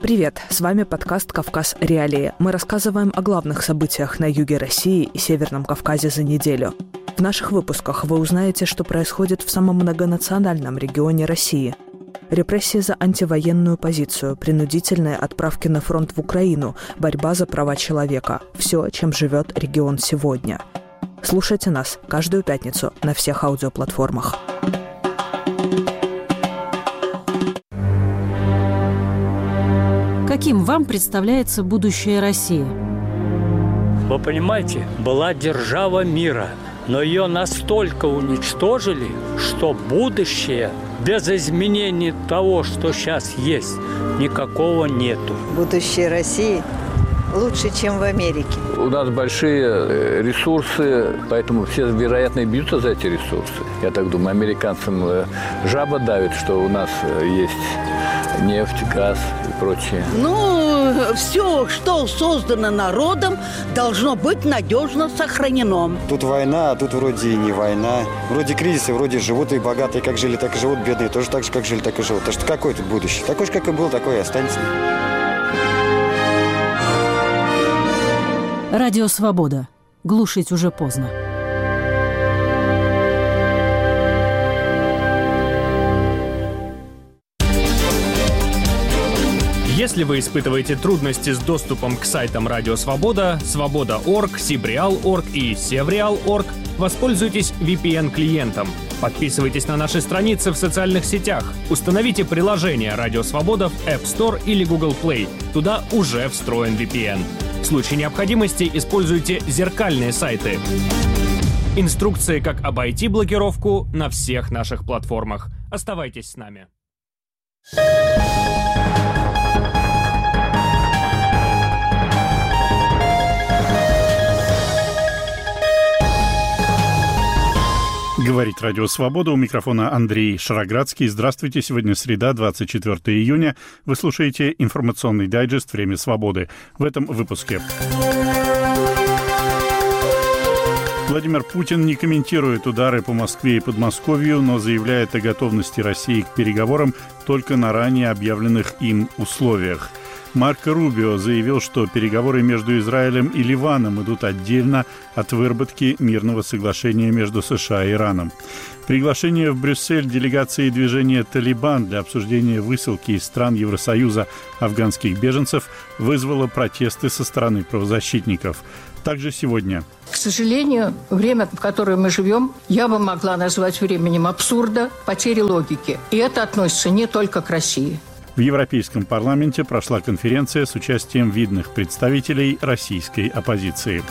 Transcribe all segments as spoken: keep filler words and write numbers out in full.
Привет, с вами подкаст «Кавказ. Реалии». Мы рассказываем о главных событиях на юге России и Северном Кавказе за неделю. В наших выпусках вы узнаете, что происходит в самом многонациональном регионе России. Репрессии за антивоенную позицию, принудительные отправки на фронт в Украину, борьба за права человека. Все, чем живет регион сегодня. Слушайте нас каждую пятницу на всех аудиоплатформах. Каким вам представляется будущее России? Вы понимаете, была держава мира, но ее настолько уничтожили, что будущее без изменений того, что сейчас есть, никакого нету. Будущее России лучше, чем в Америке. У нас большие ресурсы, поэтому все, вероятно, бьются за эти ресурсы. Я так думаю, американцам жаба давит, что у нас есть нефть, газ и прочее. Ну, все, что создано народом, должно быть надежно сохранено. Тут война, а тут вроде и не война. Вроде кризисы, вроде живут и богатые, как жили, так и живут, бедные тоже так же, как жили, так и живут. Так что какое тут будущее? Такое же, как и был, такое и останется. Радио «Свобода». Глушить уже поздно. Если вы испытываете трудности с доступом к сайтам Радио Свобода, Свобода точка орг, Сибреал точка орг и Севреал точка орг, воспользуйтесь ви пи эн-клиентом. Подписывайтесь на наши страницы в социальных сетях. Установите приложение Радио Свобода в App Store или Google Play. Туда уже встроен ви пи эн. В случае необходимости используйте зеркальные сайты. Инструкции, как обойти блокировку, на всех наших платформах. Оставайтесь с нами. Говорит Радио Свобода. У микрофона Андрей Шароградский. Здравствуйте. Сегодня среда, двадцать четвёртого июня. Вы слушаете информационный дайджест «Время свободы». В этом выпуске. Владимир Путин не комментирует удары по Москве и Подмосковью, но заявляет о готовности России к переговорам только на ранее объявленных им условиях. Марко Рубио заявил, что переговоры между Израилем и Ливаном идут отдельно от выработки мирного соглашения между США и Ираном. Приглашение в Брюссель делегации движения «Талибан» для обсуждения высылки из стран Евросоюза афганских беженцев вызвало протесты со стороны правозащитников. Также сегодня. К сожалению, время, в которое мы живем, я бы могла назвать временем абсурда, потери логики. И это относится не только к России. В Европейском парламенте прошла конференция с участием видных представителей российской оппозиции.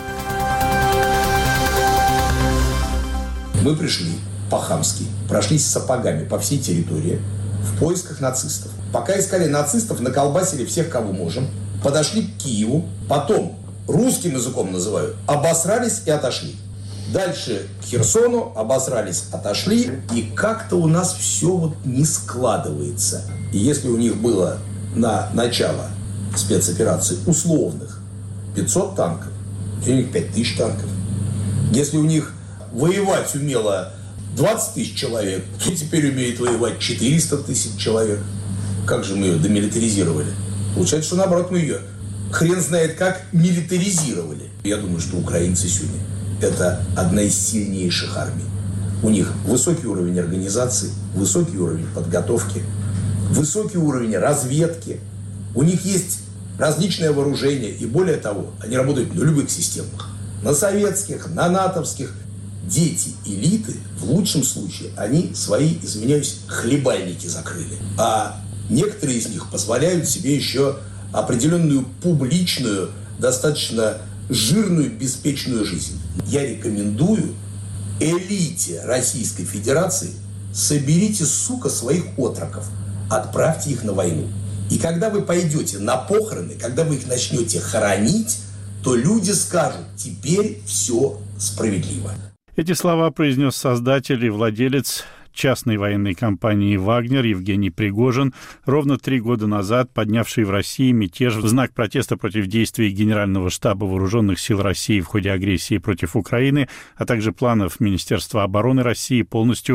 Мы пришли по-хамски, прошлись сапогами по всей территории в поисках нацистов. Пока искали нацистов, наколбасили всех, кого можем, подошли к Киеву, потом, русским языком называю, обосрались и отошли. Дальше к Херсону, обосрались, отошли, и как-то у нас все вот не складывается. И если у них было на начало спецоперации условных пятьсот танков, то у них пять тысяч танков. Если у них воевать умело двадцать тысяч человек, то теперь умеет воевать четыреста тысяч человек. Как же мы ее демилитаризировали? Получается, что наоборот мы ее хрен знает как милитаризировали. Я думаю, что украинцы сегодня это одна из сильнейших армий. У них высокий уровень организации, высокий уровень подготовки, высокий уровень разведки. У них есть различное вооружение. И более того, они работают на любых системах. На советских, на натовских. Дети элиты, в лучшем случае, они свои, извиняюсь, хлебальники закрыли. А некоторые из них позволяют себе еще определенную публичную, достаточно жирную, беспечную жизнь. Я рекомендую элите Российской Федерации: соберите, сука, своих отроков, отправьте их на войну. И когда вы пойдете на похороны, когда вы их начнете хоронить, то люди скажут: теперь все справедливо. Эти слова произнес создатель и владелец частной военной компании «Вагнер» Евгений Пригожин, ровно три года назад поднявший в России мятеж в знак протеста против действий Генерального штаба Вооруженных сил России в ходе агрессии против Украины, а также планов Министерства обороны России полностью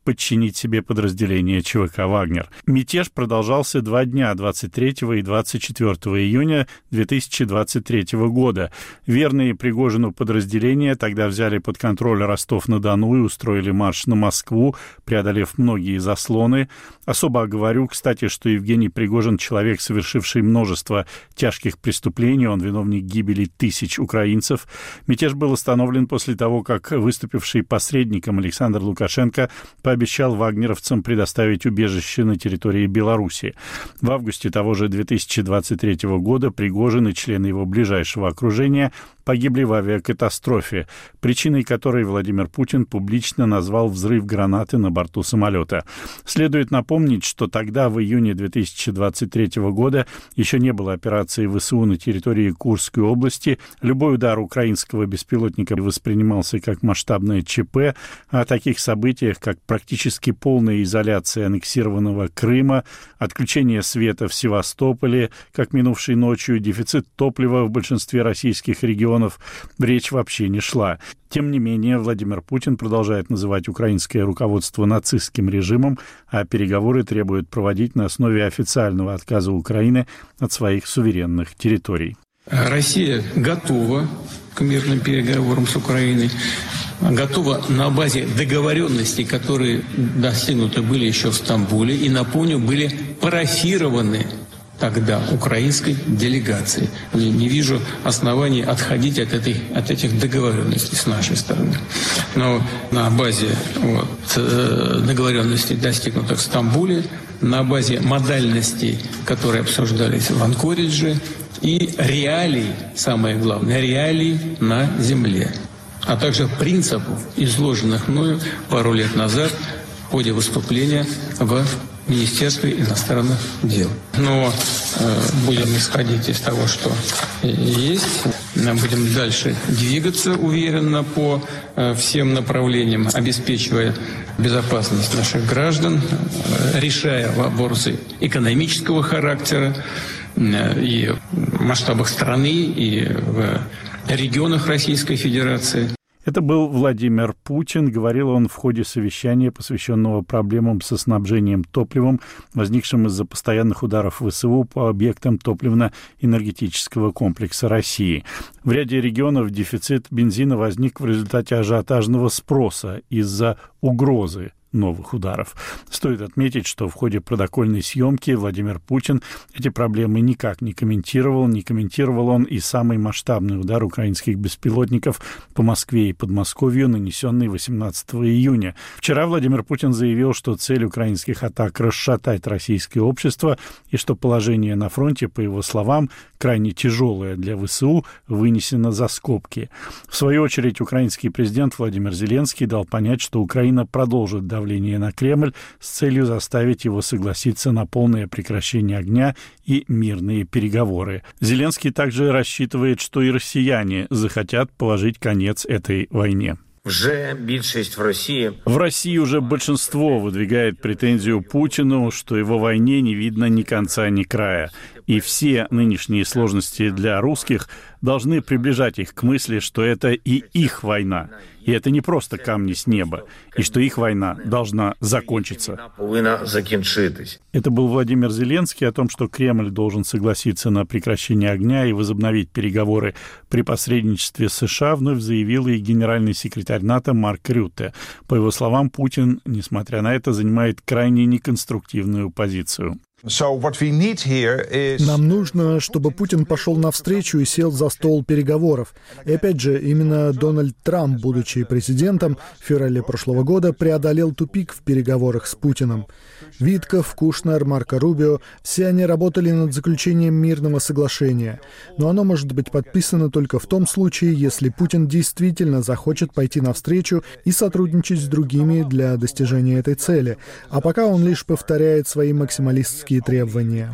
подчинить себе подразделение ЧВК «Вагнер». Мятеж продолжался два дня, двадцать третьего и двадцать четвёртого июня две тысячи двадцать третьего года. Верные Пригожину подразделения тогда взяли под контроль Ростов-на-Дону и устроили марш на Москву, преодолев многие заслоны. Особо оговорю, кстати, что Евгений Пригожин — человек, совершивший множество тяжких преступлений, он виновник гибели тысяч украинцев. Мятеж был остановлен после того, как выступивший посредником Александр Лукашенко пообещал вагнеровцам предоставить убежище на территории Беларуси. В августе того же две тысячи двадцать третьего года Пригожин и члены его ближайшего окружения погибли в авиакатастрофе, причиной которой Владимир Путин публично назвал взрыв гранаты на борту самолета. Следует напомнить, что тогда, в июне две тысячи двадцать третьего года, еще не было операции ВСУ на территории Курской области. Любой удар украинского беспилотника воспринимался как масштабное ЧП, а о таких событиях, как практически полная изоляция аннексированного Крыма, отключение света в Севастополе, как минувшей ночью, дефицит топлива в большинстве российских регионов, речь вообще не шла. Тем не менее, Владимир Путин продолжает называть украинское руководство нацистским режимом, а переговоры требует проводить на основе официального отказа Украины от своих суверенных территорий. Россия готова к мирным переговорам с Украиной, готова на базе договоренностей, которые достигнуты были еще в Стамбуле, и, напомню, были парафированы тогда украинской делегации. Не, не вижу оснований отходить от, этой, от этих договоренностей с нашей стороны. Но на базе вот, договоренностей, достигнутых в Стамбуле, на базе модальностей, которые обсуждались в Анкоридже, и реалий, самое главное, реалий на земле, а также принципов, изложенных мною пару лет назад в ходе выступления в Министерстве иностранных дел. Но э, будем исходить из того, что есть. Будем дальше двигаться уверенно по э, всем направлениям, обеспечивая безопасность наших граждан, э, решая вопросы экономического характера э, и в масштабах страны, и в регионах Российской Федерации. Это был Владимир Путин. Говорил он в ходе совещания, посвященного проблемам со снабжением топливом, возникшим из-за постоянных ударов ВСУ по объектам топливно-энергетического комплекса России. В ряде регионов дефицит бензина возник в результате ажиотажного спроса из-за угрозы новых ударов. Стоит отметить, что в ходе протокольной съемки Владимир Путин эти проблемы никак не комментировал. Не комментировал он и самый масштабный удар украинских беспилотников по Москве и Подмосковью, нанесенный восемнадцатого июня. Вчера Владимир Путин заявил, что цель украинских атак — расшатать российское общество, и что положение на фронте, по его словам, крайне тяжелое для ВСУ, вынесено за скобки. В свою очередь, украинский президент Владимир Зеленский дал понять, что Украина продолжит давление на Кремль с целью заставить его согласиться на полное прекращение огня и мирные переговоры. Зеленский также рассчитывает, что и россияне захотят положить конец этой войне. Вже більшість в России. В России уже большинство выдвигает претензию Путину, что его войне не видно ни конца, ни края. И все нынешние сложности для русских должны приближать их к мысли, что это и их война. И это не просто камни с неба. И что их война должна закончиться. Это был Владимир Зеленский о том, что Кремль должен согласиться на прекращение огня и возобновить переговоры при посредничестве США, вновь заявил и генеральный секретарь НАТО Марк Рютте. По его словам, Путин, несмотря на это, занимает крайне неконструктивную позицию. Нам нужно, чтобы Путин пошел навстречу и сел за стол переговоров. И опять же, именно Дональд Трамп, будучи президентом, в феврале прошлого года преодолел тупик в переговорах с Путиным. Витков, Кушнер, Марко Рубио — все они работали над заключением мирного соглашения. Но оно может быть подписано только в том случае, если Путин действительно захочет пойти навстречу и сотрудничать с другими для достижения этой цели. А пока он лишь повторяет свои максималистские максималистские требования.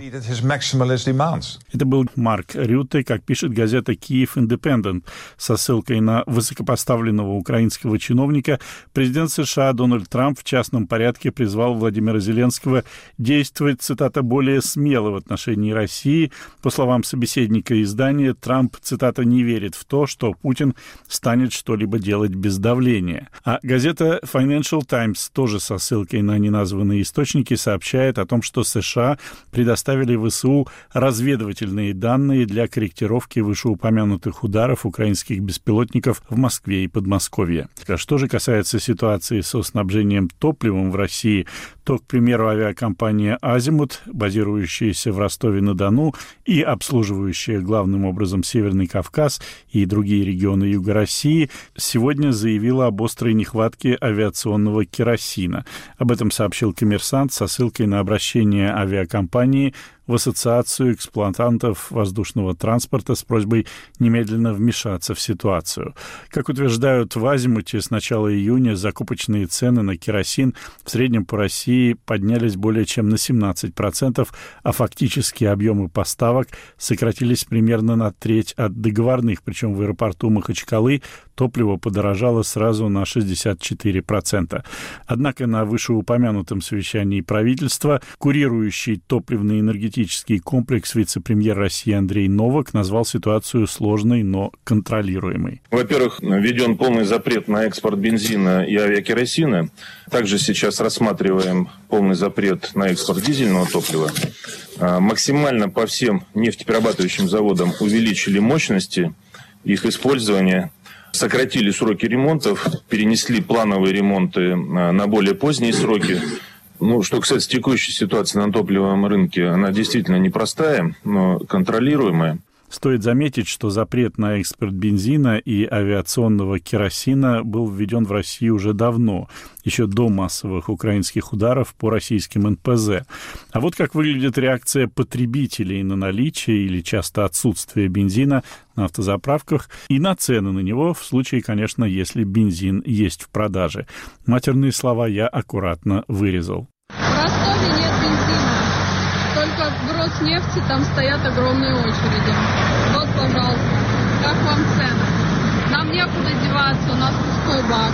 Это был Марк Рютте, как пишет газета «Киев Индепендент», со ссылкой на высокопоставленного украинского чиновника. Президент США Дональд Трамп в частном порядке призвал Владимира Зеленского действовать, цитата, более смело в отношении России. По словам собеседника издания, Трамп, цитата, не верит в то, что Путин станет что-либо делать без давления. А газета Financial Times, тоже со ссылкой на неназванные источники, сообщает о том, что США предоставили ВСУ разведывательные данные для корректировки вышеупомянутых ударов украинских беспилотников в Москве и Подмосковье. А что же касается ситуации со снабжением топливом в России, то, к примеру, авиакомпания «Азимут», базирующаяся в Ростове-на-Дону и обслуживающая главным образом Северный Кавказ и другие регионы Юга России, сегодня заявила об острой нехватке авиационного керосина. Об этом сообщил «Коммерсант» со ссылкой на обращение авиакомпании в Ассоциацию эксплуатантов воздушного транспорта с просьбой немедленно вмешаться в ситуацию. Как утверждают в «Азимуте», с начала июня закупочные цены на керосин в среднем по России поднялись более чем на семнадцать процентов, а фактические объемы поставок сократились примерно на треть от договорных, причем в аэропорту Махачкалы топливо подорожало сразу на шестьдесят четыре процента. Однако на вышеупомянутом совещании правительства курирующий топливный энергетический комплекс вице-премьер России Андрей Новак назвал ситуацию сложной, но контролируемой. Во-первых, введен полный запрет на экспорт бензина и авиакеросина. Также сейчас рассматриваем полный запрет на экспорт дизельного топлива. Максимально по всем нефтеперерабатывающим заводам увеличили мощности их использования, сократили сроки ремонтов, перенесли плановые ремонты на более поздние сроки. Ну, что касается текущей ситуации на топливном рынке, она действительно непростая, но контролируемая. Стоит заметить, что запрет на экспорт бензина и авиационного керосина был введен в России уже давно, еще до массовых украинских ударов по российским эн пэ зэ. А вот как выглядит реакция потребителей на наличие или часто отсутствие бензина на автозаправках и на цены на него, в случае, конечно, если бензин есть в продаже. Матерные слова я аккуратно вырезал. В Ростове нет бензина. Только в Роснефти там стоят огромные очереди. Вот, пожалуйста, как вам цены? Нам некуда деваться, у нас пустой бак.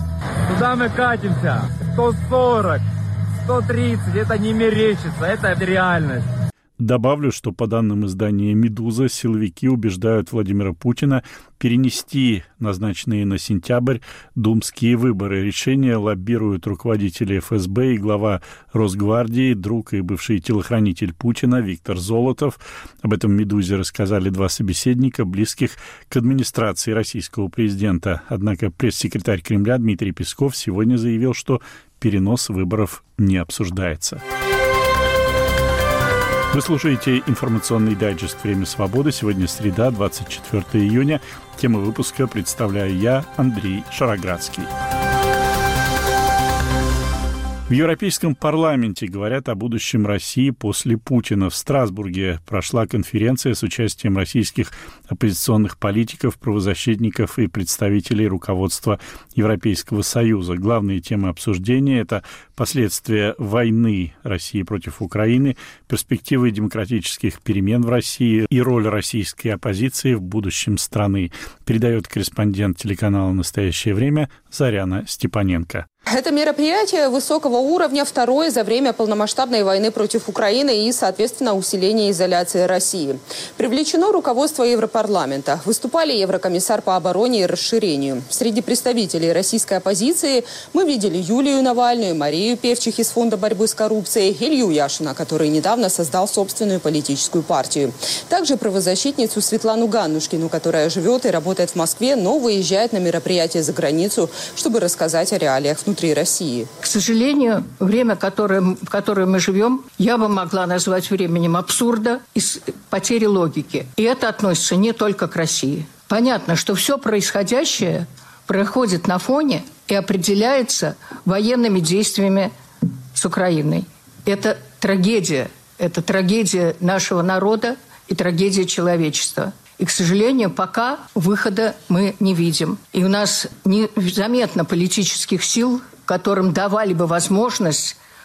Куда мы катимся? сто сорок, сто тридцать, это не мерещится, это реальность. Добавлю, что по данным издания «Медуза», силовики убеждают Владимира Путина перенести назначенные на сентябрь думские выборы. Решение лоббируют руководители эф эс бэ и глава Росгвардии, друг и бывший телохранитель Путина Виктор Золотов. Об этом «Медузе» рассказали два собеседника, близких к администрации российского президента. Однако пресс-секретарь Кремля Дмитрий Песков сегодня заявил, что перенос выборов не обсуждается. Вы слушаете информационный дайджест «Время свободы». Сегодня среда, двадцать четвёртого июня. Тему выпуска представляю я, Андрей Шароградский. В Европейском парламенте говорят о будущем России после Путина. В Страсбурге прошла конференция с участием российских оппозиционных политиков, правозащитников и представителей руководства Европейского Союза. Главные темы обсуждения – это последствия войны России против Украины, перспективы демократических перемен в России и роль российской оппозиции в будущем страны. Передает корреспондент телеканала «Настоящее время» Заряна Степаненко. Это мероприятие высокого уровня, второе за время полномасштабной войны против Украины и, соответственно, усиления изоляции России. Привлечено руководство Европарламента. Выступали еврокомиссар по обороне и расширению. Среди представителей российской оппозиции мы видели Юлию Навальную, Марию Певчих из Фонда борьбы с коррупцией, Илью Яшина, который недавно создал собственную политическую партию. Также правозащитницу Светлану Ганнушкину, которая живет и работает в Москве, но выезжает на мероприятие за границу, чтобы рассказать о реалиях внутри России. К сожалению, время, которое, в которое мы живем, я бы могла назвать временем абсурда и потери логики. И это относится не только к России. Понятно, что все происходящее проходит на фоне и определяется военными действиями с Украиной. Это трагедия. Это трагедия нашего народа и трагедия человечества. И, к сожалению, пока выхода мы не видим. И у нас незаметно политических сил, которым давали бы возможность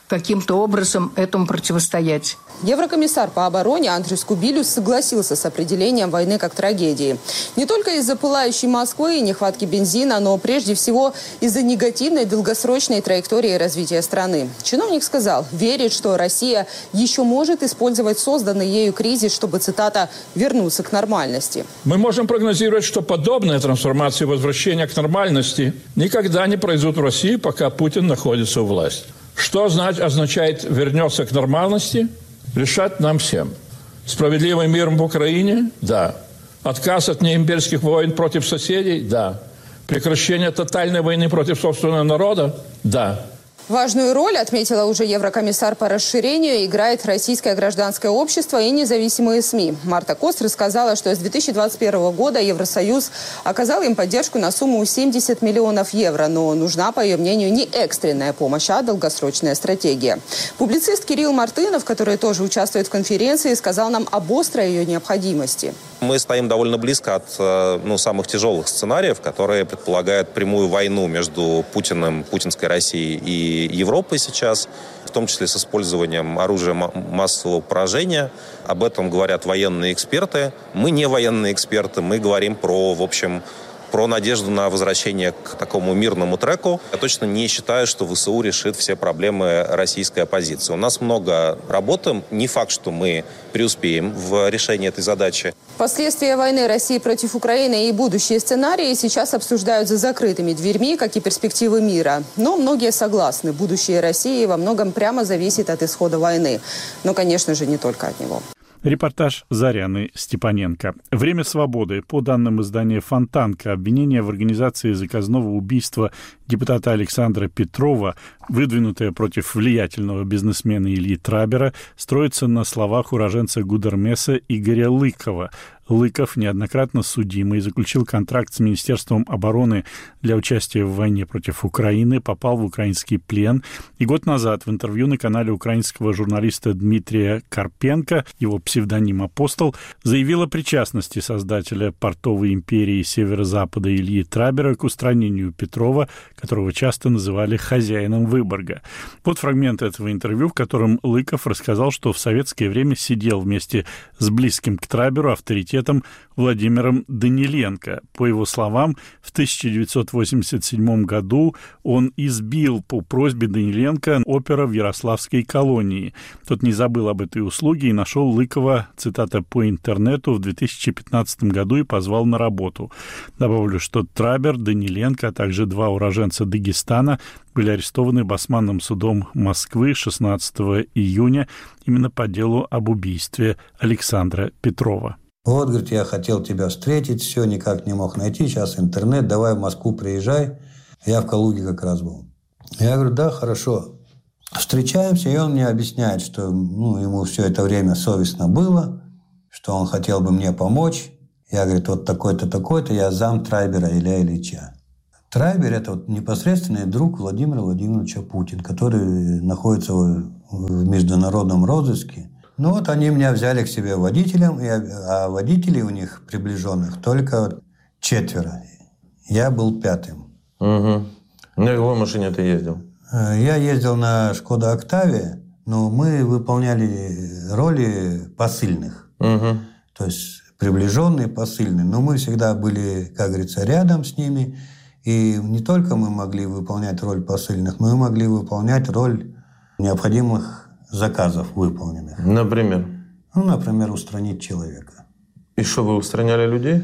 каким-то образом этому противостоять. Еврокомиссар по обороне Андрюс Кубилюс согласился с определением войны как трагедии. Не только из-за пылающей Москвы и нехватки бензина, но прежде всего из-за негативной долгосрочной траектории развития страны. Чиновник сказал, верит, что Россия еще может использовать созданный ею кризис, чтобы, цитата, «вернуться к нормальности». Мы можем прогнозировать, что подобная трансформация и возвращение к нормальности никогда не произойдут в России, пока Путин находится у власти. Что означает «вернется к нормальности»? Решать нам всем. Справедливый мир в Украине? Да. Отказ от неимперских войн против соседей? Да. Прекращение тотальной войны против собственного народа? Да. Важную роль, отметила уже еврокомиссар по расширению, играет российское гражданское общество и независимые СМИ. Марта Кост рассказала, что с две тысячи двадцать первого года Евросоюз оказал им поддержку на сумму семьдесят миллионов евро. Но нужна, по ее мнению, не экстренная помощь, а долгосрочная стратегия. Публицист Кирилл Мартынов, который тоже участвует в конференции, сказал нам об острой ее необходимости. Мы стоим довольно близко от ну, самых тяжелых сценариев, которые предполагают прямую войну между Путиным, путинской Россией и Европой сейчас, в том числе с использованием оружия массового поражения. Об этом говорят военные эксперты. Мы не военные эксперты, мы говорим про, в общем, про надежду на возвращение к такому мирному треку. Я точно не считаю, что ВСУ решит все проблемы российской оппозиции. У нас много работы. Не факт, что мы преуспеем в решении этой задачи. Последствия войны России против Украины и будущие сценарии сейчас обсуждают за закрытыми дверьми, как и перспективы мира. Но многие согласны. Будущее России во многом прямо зависит от исхода войны. Но, конечно же, не только от него. Репортаж Заряны Степаненко. «Время свободы». По данным издания «Фонтанка», обвинение в организации заказного убийства депутата Александра Петрова, выдвинутое против влиятельного бизнесмена Ильи Трабера, строится на словах уроженца Гудермеса Игоря Лыкова. Лыков, неоднократно судимый, заключил контракт с Министерством обороны для участия в войне против Украины, попал в украинский плен. И год назад в интервью на канале украинского журналиста Дмитрия Карпенко, его псевдоним «Апостол», заявил о причастности создателя портовой империи Северо-Запада Ильи Трабера к устранению Петрова, которого часто называли хозяином Выборга. Вот фрагмент этого интервью, в котором Лыков рассказал, что в советское время сидел вместе с близким к Траберу авторитетом Владимиром Даниленко. По его словам, в тысяча девятьсот восемьдесят седьмом году он избил по просьбе Даниленко опера в Ярославской колонии. Тот не забыл об этой услуге и нашел Лыкова, цитата, по интернету в две тысячи пятнадцатом году и позвал на работу. Добавлю, что Трабер, Даниленко, а также два уроженца Дагестана были арестованы Басманным судом Москвы шестнадцатого июня именно по делу об убийстве Александра Петрова. Вот, говорит, я хотел тебя встретить, все, никак не мог найти, сейчас интернет, давай в Москву приезжай. Я в Калуге как раз был. Я говорю, да, хорошо. Встречаемся, и он мне объясняет, что ну, ему все это время совестно было, что он хотел бы мне помочь. Я, говорит, вот такой-то, такой-то, я зам Трайбера Илья Ильича. Трайбер – это вот непосредственный друг Владимира Владимировича Путина, который находится в международном розыске. Ну вот они меня взяли к себе водителем, а водителей у них приближенных только четверо. Я был пятым. Угу. На какой машине ты ездил? Я ездил на Шкода Октавия, но мы выполняли роли посыльных. Угу. То есть приближенные, посыльные. Но мы всегда были, как говорится, рядом с ними. И не только мы могли выполнять роль посыльных, мы могли выполнять роль необходимых заказов выполненных. Например? Ну, например, устранить человека. И что, вы устраняли людей?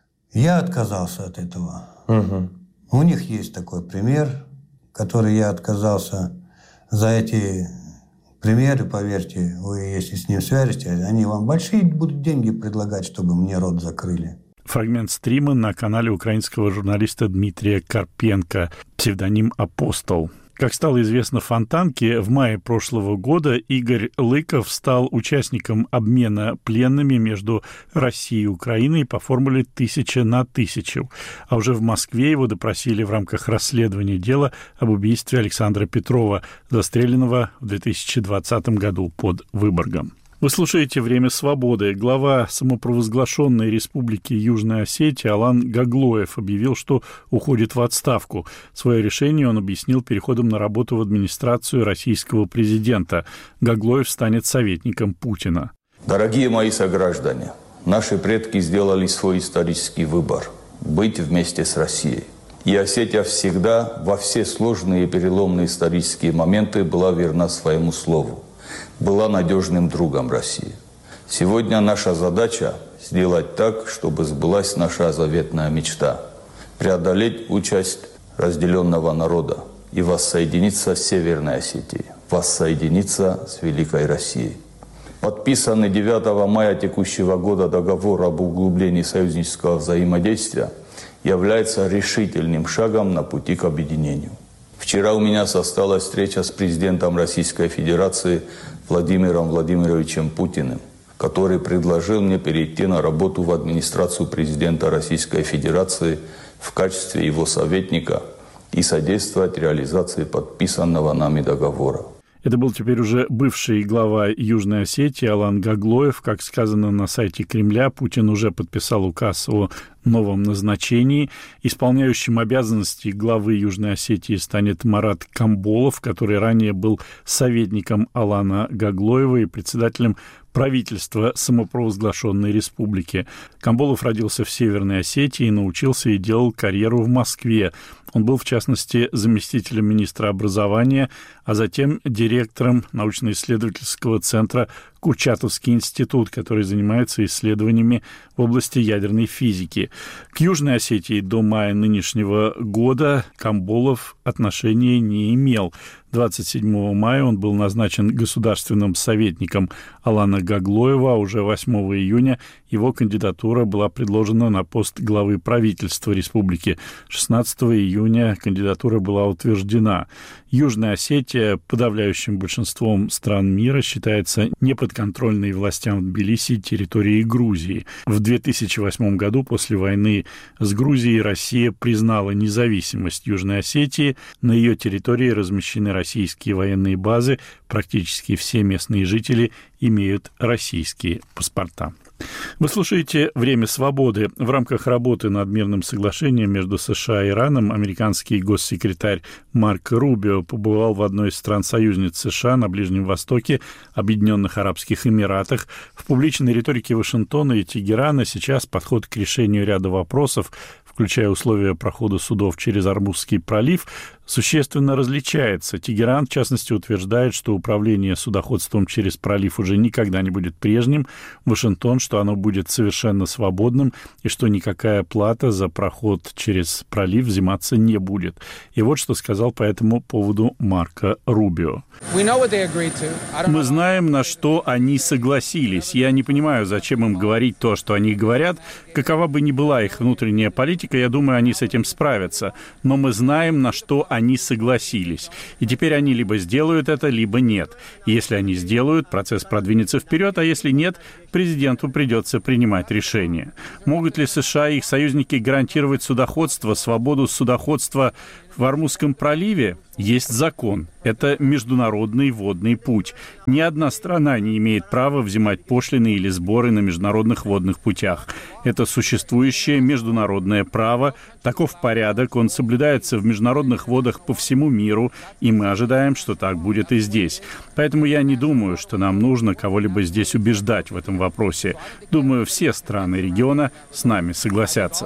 Я отказался от этого. Угу. У них есть такой пример, который я отказался. За эти примеры, поверьте, вы, если с ним свяжетесь, они вам большие будут деньги предлагать, чтобы мне рот закрыли. Фрагмент стрима на канале украинского журналиста Дмитрия Карпенко, псевдоним «Апостол». Как стало известно Фонтанке, в мае прошлого года Игорь Лыков стал участником обмена пленными между Россией и Украиной по формуле «тысяча на тысячу». А уже в Москве его допросили в рамках расследования дела об убийстве Александра Петрова, застреленного в две тысячи двадцатом году под Выборгом. Вы слушаете «Время свободы». Глава самопровозглашенной республики Южная Осетия Алан Гаглоев объявил, что уходит в отставку. Свое решение он объяснил переходом на работу в администрацию российского президента. Гаглоев станет советником Путина. Дорогие мои сограждане, наши предки сделали свой исторический выбор – быть вместе с Россией. И Осетия всегда, во все сложные и переломные исторические моменты, была верна своему слову. Была надежным другом России. Сегодня наша задача – сделать так, чтобы сбылась наша заветная мечта – преодолеть участь разделенного народа и воссоединиться с Северной Осетией, воссоединиться с Великой Россией. Подписанный девятого мая текущего года договор об углублении союзнического взаимодействия является решительным шагом на пути к объединению. Вчера у меня состоялась встреча с президентом Российской Федерации Владимиром Владимировичем Путиным, который предложил мне перейти на работу в администрацию президента Российской Федерации в качестве его советника и содействовать реализации подписанного нами договора. Это был теперь уже бывший глава Южной Осетии Алан Гаглоев. Как сказано на сайте Кремля, Путин уже подписал указ о новом назначении. Исполняющим обязанности главы Южной Осетии станет Марат Камболов, который ранее был советником Алана Гаглоева и председателем правительства самопровозглашенной республики. Камболов родился в Северной Осетии и научился и делал карьеру в Москве. Он был, в частности, заместителем министра образования, а затем директором научно-исследовательского центра Курчатовский институт, который занимается исследованиями в области ядерной физики. К Южной Осетии до мая нынешнего года Камболов отношения не имел. двадцать седьмого мая он был назначен государственным советником Алана Гаглоева, а уже восьмого июня его кандидатура была предложена на пост главы правительства республики. шестнадцатого июня кандидатура была утверждена. Южная Осетия подавляющим большинством стран мира считается неподконтрольной властям в Тбилиси территорией Грузии. В две тысячи восьмом году после войны с Грузией Россия признала независимость Южной Осетии. На ее территории размещены российские военные базы. Практически все местные жители имеют российские паспорта. Вы слушаете «Время свободы». В рамках работы над мирным соглашением между США и Ираном американский госсекретарь Марко Рубио побывал в одной из стран-союзниц США на Ближнем Востоке, Объединенных Арабских Эмиратах. В публичной риторике Вашингтона и Тегерана сейчас подход к решению ряда вопросов, включая условия прохода судов через Ормузский пролив, существенно различается. Тегеран, в частности, утверждает, что управление судоходством через пролив уже никогда не будет прежним. Вашингтон, что оно будет совершенно свободным и что никакая плата за проход через пролив взиматься не будет. И вот что сказал по этому поводу Марко Рубио. Мы знаем, на что они согласились. Я не понимаю, зачем им говорить то, что они говорят. Какова бы ни была их внутренняя политика, я думаю, они с этим справятся. Но мы знаем, на что они согласились. И теперь они либо сделают это, либо нет. И если они сделают, процесс продвинется вперед, а если нет, президенту придется принимать решение. Могут ли США и их союзники гарантировать судоходство, свободу судоходства в Ормузском проливе? Есть закон. Это международный водный путь. Ни одна страна не имеет права взимать пошлины или сборы на международных водных путях. Это существующее международное право. Таков порядок. Он соблюдается в международных водах по всему миру, и мы ожидаем, что так будет и здесь. Поэтому я не думаю, что нам нужно кого-либо здесь убеждать в этом вопросе. Думаю, все страны региона с нами согласятся.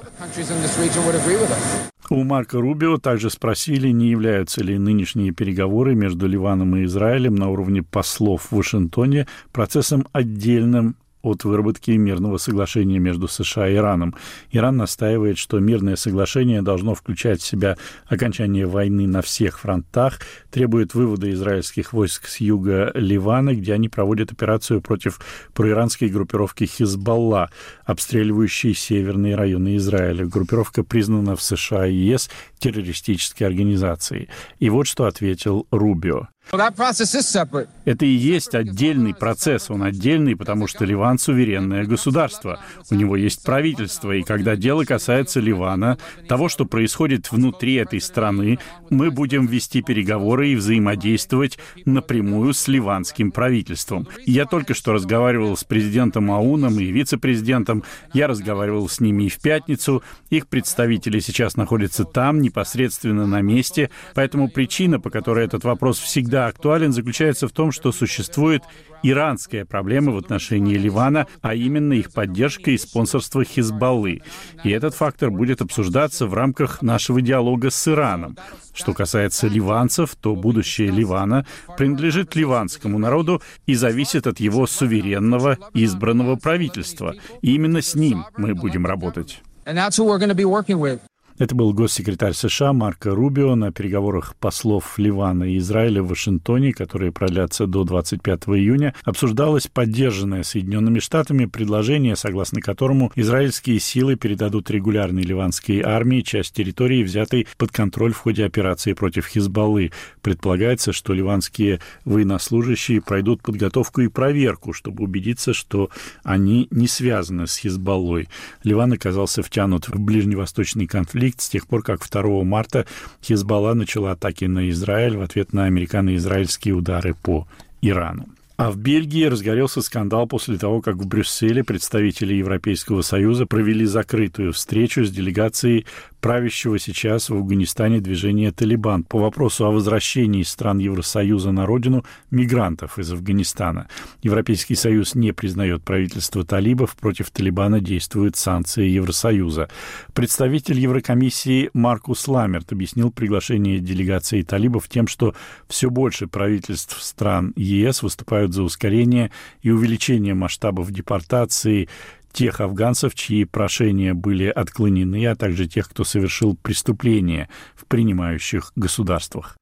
У Марко Рубио также спросили, не являются ли нынешние переговоры между Ливаном и Израилем на уровне послов в Вашингтоне процессом отдельным от выработки мирного соглашения между США и Ираном. Иран настаивает, что мирное соглашение должно включать в себя окончание войны на всех фронтах, требует вывода израильских войск с юга Ливана, где они проводят операцию против проиранской группировки Хизбалла, обстреливающей северные районы Израиля. Группировка признана в США и ЕС террористической организацией. И вот что ответил Рубио. Это и есть отдельный процесс. Он отдельный, потому что Ливан — суверенное государство. У него есть правительство. И когда дело касается Ливана, того, что происходит внутри этой страны, мы будем вести переговоры и взаимодействовать напрямую с ливанским правительством. Я только что разговаривал с президентом Ауном и вице-президентом. Я разговаривал с ними и в пятницу. Их представители сейчас находятся там, непосредственно на месте. Поэтому причина, по которой этот вопрос всегда актуален, заключается в том, что существует иранская проблема в отношении Ливана, а именно их поддержка и спонсорство Хизбаллы. И этот фактор будет обсуждаться в рамках нашего диалога с Ираном. Что касается ливанцев, то будущее Ливана принадлежит ливанскому народу и зависит от его суверенного избранного правительства. И именно с ним мы будем работать. Это был госсекретарь США Марко Рубио на переговорах послов Ливана и Израиля в Вашингтоне, которые продлятся до двадцать пятого июня. Обсуждалось поддержанное Соединенными Штатами предложение, согласно которому израильские силы передадут регулярной ливанской армии часть территории, взятой под контроль в ходе операции против Хизбаллы. Предполагается, что ливанские военнослужащие пройдут подготовку и проверку, чтобы убедиться, что они не связаны с Хизбаллой. Ливан оказался втянут в ближневосточный конфликт с тех пор, как второго марта Хизбалла начала атаки на Израиль в ответ на американо-израильские удары по Ирану. А в Бельгии разгорелся скандал после того, как в Брюсселе представители Европейского Союза провели закрытую встречу с делегацией правящего сейчас в Афганистане движения «Талибан» по вопросу о возвращении стран Евросоюза на родину мигрантов из Афганистана. Европейский Союз не признает правительство талибов, против Талибана действуют санкции Евросоюза. Представитель Еврокомиссии Маркус Ламерт объяснил приглашение делегации талибов тем, что все больше правительств стран ЕС выступают за ускорение и увеличение масштабов депортации тех афганцев, чьи прошения были отклонены, а также тех, кто совершил преступления в принимающих государствах.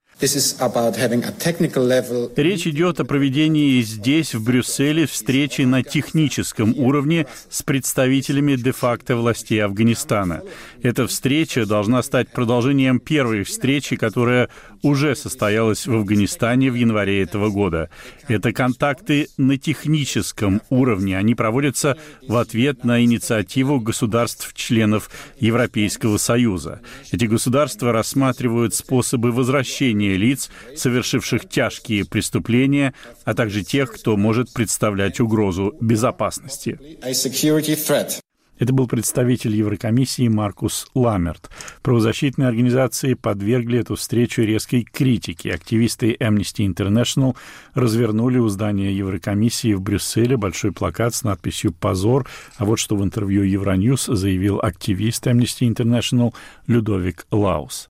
Речь идет о проведении здесь, в Брюсселе, встречи на техническом уровне с представителями де-факто властей Афганистана. Эта встреча должна стать продолжением первой встречи, которая уже состоялась в Афганистане в январе этого года. Это контакты на техническом уровне. Они проводятся в ответ на инициативу государств-членов Европейского Союза. Эти государства рассматривают способы возвращения лиц, совершивших тяжкие преступления, а также тех, кто может представлять угрозу безопасности. Это был представитель Еврокомиссии Маркус Ламерт. Правозащитные организации подвергли эту встречу резкой критике. Активисты Amnesty International развернули у здания Еврокомиссии в Брюсселе большой плакат с надписью «Позор». А вот что в интервью Евроньюз заявил активист Amnesty International Людовик Лаус.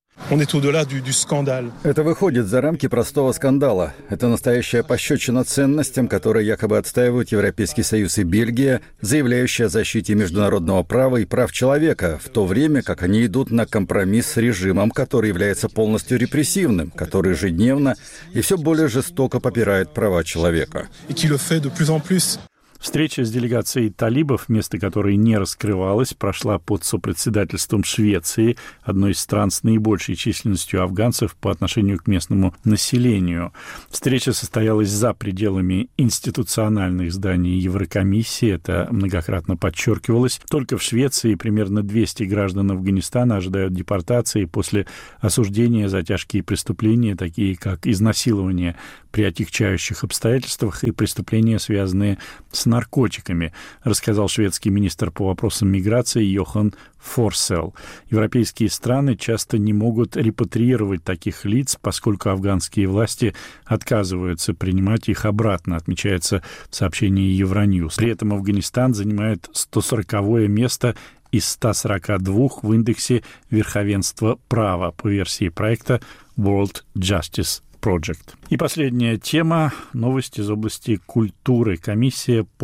Это выходит за рамки простого скандала. Это настоящая пощечина ценностям, которые якобы отстаивают Европейский Союз и Бельгия, заявляющие о защите международного права и прав человека, в то время как они идут на компромисс с режимом, который является полностью репрессивным, который ежедневно и все более жестоко попирает права человека. Встреча с делегацией талибов, место которой не раскрывалось, прошла под сопредседательством Швеции, одной из стран с наибольшей численностью афганцев по отношению к местному населению. Встреча состоялась за пределами институциональных зданий Еврокомиссии, это многократно подчеркивалось. Только в Швеции примерно двести граждан Афганистана ожидают депортации после осуждения за тяжкие преступления, такие как изнасилование при отягчающих обстоятельствах и преступления, связанные с наркотиками, рассказал шведский министр по вопросам миграции Йохан Форсел. Европейские страны часто не могут репатриировать таких лиц, поскольку афганские власти отказываются принимать их обратно, отмечается в сообщении Евроньюз. При этом Афганистан занимает сто сороковое место из ста сорока двух в индексе верховенства права по версии проекта World Justice Project. И последняя тема – новость из области культуры. Комиссия по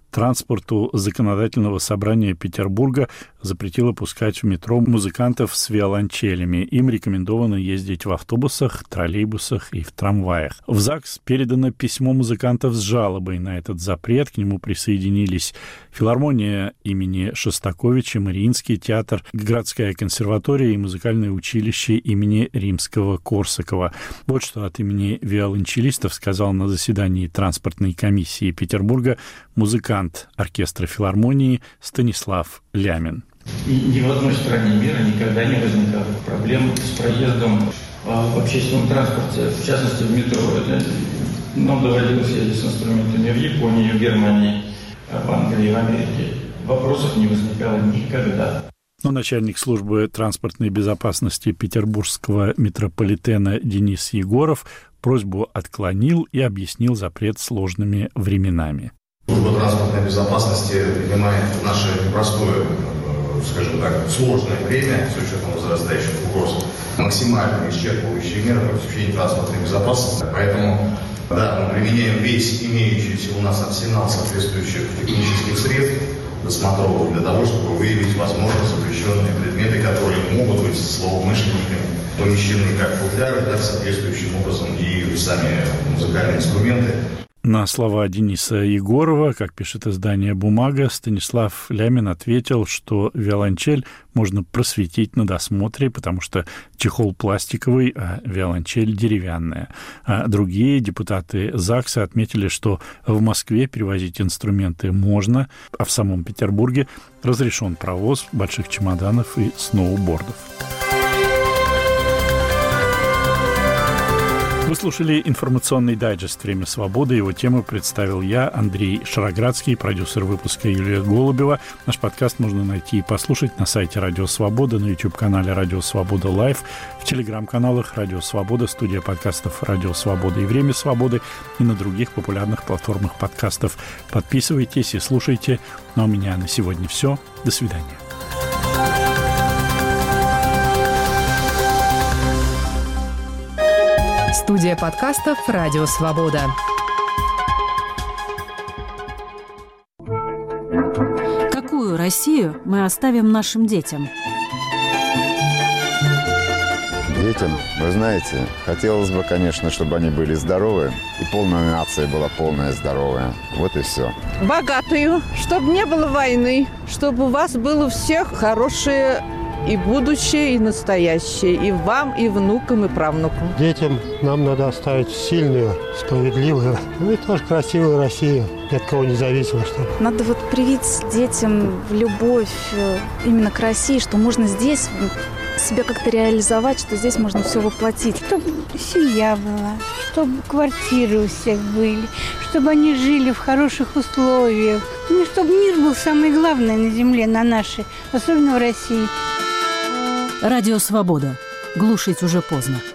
транспорту Законодательного собрания Петербурга запретило пускать в метро музыкантов с виолончелями. Им рекомендовано ездить в автобусах, троллейбусах и в трамваях. В ЗАГС передано письмо музыкантов с жалобой на этот запрет. К нему присоединились филармония имени Шостаковича, Мариинский театр, городская консерватория и музыкальное училище имени Римского-Корсакова. Вот что от имени виолончелистов сказал на заседании транспортной комиссии Петербурга музыкант оркестра филармонии Станислав Лямин. И ни в одной стране мира никогда не возникало проблем с проездом в общественном транспорте, в частности в метро. Это нам доводилось ездить с инструментами в Японии, в Германии, в Англии, в Америке. Вопросов не возникало никогда. Но начальник службы транспортной безопасности петербургского метрополитена Денис Егоров просьбу отклонил и объяснил запрет сложными временами. Служба транспортной безопасности понимает наше непростое, скажем так, сложное время, с учетом возрастающих угроз, максимально исчерпывающие меры по обеспечению транспортной безопасности. Поэтому, да, мы применяем весь имеющийся у нас арсенал соответствующих технических средств досмотровых для того, чтобы выявить возможно запрещенные предметы, которые могут быть злоумышленниками помещены как футляры, так соответствующим образом и сами музыкальные инструменты. На слова Дениса Егорова, как пишет издание «Бумага», Станислав Лямин ответил, что виолончель можно просветить на досмотре, потому что чехол пластиковый, а виолончель деревянная. А другие депутаты ЗАГСа отметили, что в Москве перевозить инструменты можно, а в самом Петербурге разрешен провоз больших чемоданов и сноубордов. Вы слушали информационный дайджест «Время свободы». Его тему представил я, Андрей Шароградский, продюсер выпуска Юлия Голубева. Наш подкаст можно найти и послушать на сайте Радио Свобода, на YouTube-канале Радио Свобода Лайв, в телеграм-каналах Радио Свобода, студия подкастов Радио Свобода и Время свободы и на других популярных платформах подкастов. Подписывайтесь и слушайте. Ну а у меня на сегодня все. До свидания. Студия подкастов «Радио Свобода». Какую Россию мы оставим нашим детям? Детям, вы знаете, хотелось бы, конечно, чтобы они были здоровы, и полная нация была полная здоровая. Вот и все. Богатую, чтобы не было войны, чтобы у вас было у всех хорошее и будущее, и настоящее, и вам, и внукам, и правнукам. Детям нам надо оставить сильную, справедливую, ну и тоже красивую Россию, ни от кого не зависимо. Чтобы. Надо вот привить детям любовь именно к России, что можно здесь себя как-то реализовать, что здесь можно все воплотить. Чтобы семья была, чтобы квартиры у всех были, чтобы они жили в хороших условиях. Ну, чтобы мир был самое главное на земле, на нашей, особенно в России. Радио Свобода. Глушить уже поздно.